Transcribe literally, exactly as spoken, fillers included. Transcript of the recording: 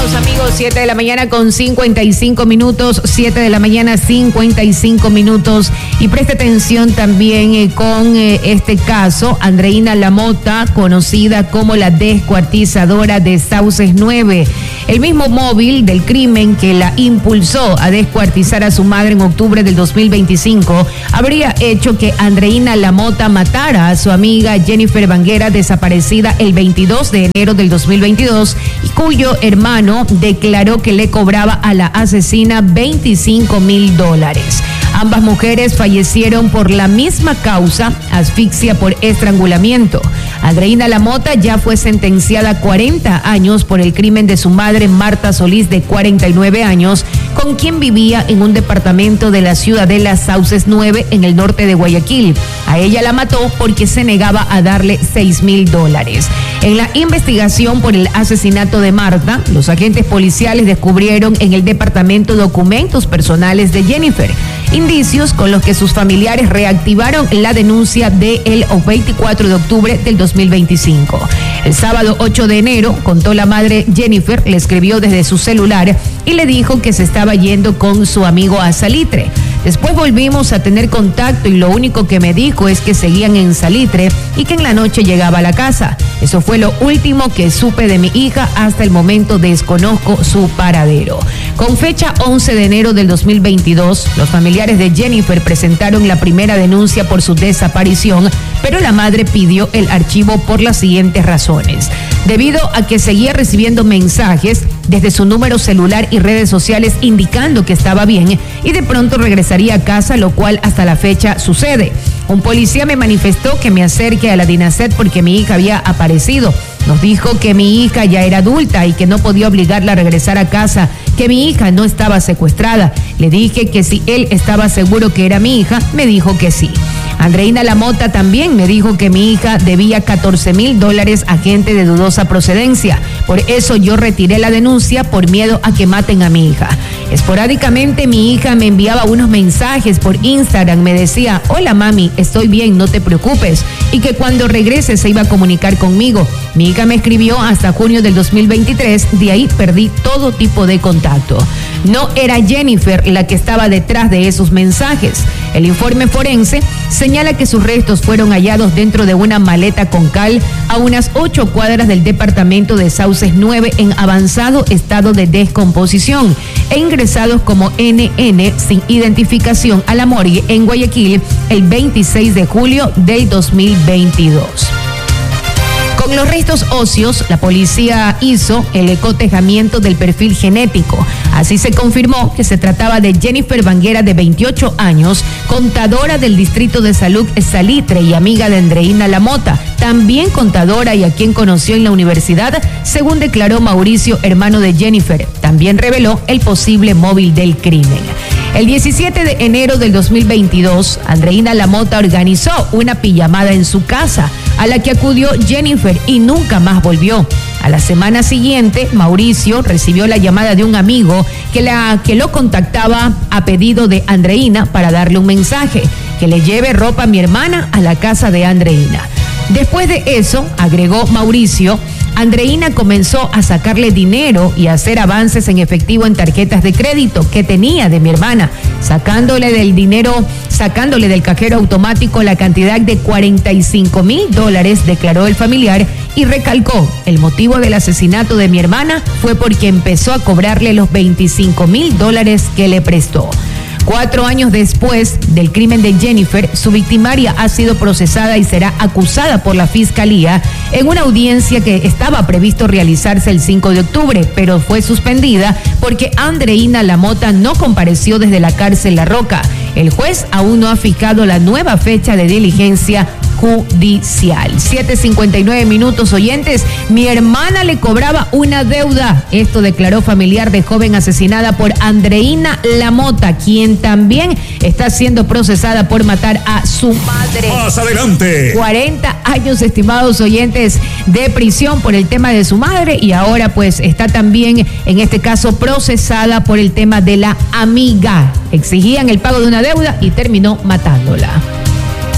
Continuamos, amigos, siete de la mañana con cincuenta y cinco minutos, siete de la mañana cincuenta y cinco minutos. Y preste atención también eh, con eh, este caso, Andreina Lamota, conocida como la descuartizadora de Sauces nueve. El mismo móvil del crimen que la impulsó a descuartizar a su madre en octubre del dos mil veinticinco habría hecho que Andreina Lamota matara a su amiga Jennifer Banguera, desaparecida el veintidós de enero del dos mil veintidós, y cuyo hermano declaró que le cobraba a la asesina veinticinco mil dólares. Ambas mujeres fallecieron por la misma causa, asfixia por estrangulamiento. Andreina Lamota ya fue sentenciada a cuarenta años por el crimen de su madre Marta Solís, de cuarenta y nueve años, con quien vivía en un departamento de la Ciudadela Sauces nueve en el norte de Guayaquil. A ella la mató porque se negaba a darle seis mil dólares. En la investigación por el asesinato de Marta, los agentes policiales descubrieron en el departamento documentos personales de Jennifer, indicios con los que sus familiares reactivaron la denuncia del veinticuatro de octubre del dos mil veinticinco. El sábado ocho de enero, contó la madre Jennifer, le escribió desde su celular y le dijo que se estaba yendo con su amigo a Salitre. Después volvimos a tener contacto y lo único que me dijo es que seguían en Salitre y que en la noche llegaba a la casa. Eso fue lo último que supe de mi hija. Hasta el momento desconozco su paradero. Con fecha once de enero del dos mil veintidós, los familiares de Jennifer presentaron la primera denuncia por su desaparición, pero la madre pidió el archivo por las siguientes razones. Debido a que seguía recibiendo mensajes desde su número celular y redes sociales indicando que estaba bien y de pronto regresaría a casa, lo cual hasta la fecha sucede. Un policía me manifestó que me acerque a la DINASET porque mi hija había aparecido. Nos dijo que mi hija ya era adulta y que no podía obligarla a regresar a casa, que mi hija no estaba secuestrada. Le dije que si él estaba seguro que era mi hija, me dijo que sí. Andreina Lamota también me dijo que mi hija debía catorce mil dólares a gente de dudosa procedencia. Por eso yo retiré la denuncia por miedo a que maten a mi hija. Esporádicamente mi hija me enviaba unos mensajes por Instagram, me decía: hola mami, estoy bien, no te preocupes, y que cuando regrese se iba a comunicar conmigo. Mi hija me escribió hasta junio del dos mil veintitrés, de ahí perdí todo tipo de contacto. No era Jennifer la que estaba detrás de esos mensajes. El informe forense señala que sus restos fueron hallados dentro de una maleta con cal a unas ocho cuadras del departamento de Sauces nueve en avanzado estado de descomposición e ingresados como N N sin identificación a la morgue en Guayaquil el veintiséis de julio del dos mil veintidós. Con los restos óseos, la policía hizo el cotejamiento del perfil genético. Así se confirmó que se trataba de Jennifer Banguera, de veintiocho años, contadora del Distrito de Salud Salitre y amiga de Andreina Lamota, también contadora y a quien conoció en la universidad, según declaró Mauricio, hermano de Jennifer. También reveló el posible móvil del crimen. El diecisiete de enero del dos mil veintidós, Andreina Lamota organizó una pijamada en su casa, a la que acudió Jennifer y nunca más volvió. A la semana siguiente, Mauricio recibió la llamada de un amigo que, la, que lo contactaba a pedido de Andreina para darle un mensaje: que le lleve ropa a mi hermana a la casa de Andreina. Después de eso, agregó Mauricio, Andreina comenzó a sacarle dinero y a hacer avances en efectivo en tarjetas de crédito que tenía de mi hermana, sacándole del dinero, sacándole del cajero automático la cantidad de cuarenta y cinco mil dólares, declaró el familiar, y recalcó: el motivo del asesinato de mi hermana fue porque empezó a cobrarle los veinticinco mil dólares que le prestó. Cuatro años después del crimen de Jennifer, su victimaria ha sido procesada y será acusada por la Fiscalía en una audiencia que estaba previsto realizarse el cinco de octubre, pero fue suspendida porque Andreina Lamota no compareció desde la cárcel La Roca. El juez aún no ha fijado la nueva fecha de diligencia judicial. siete cincuenta y nueve minutos, oyentes. Mi hermana le cobraba una deuda. Esto declaró familiar de joven asesinada por Andreina Lamota, quien también está siendo procesada por matar a su madre. Más adelante. cuarenta años, estimados oyentes, de prisión por el tema de su madre, y ahora pues está también, en este caso, procesada por el tema de la amiga. Exigían el pago de una deuda y terminó matándola.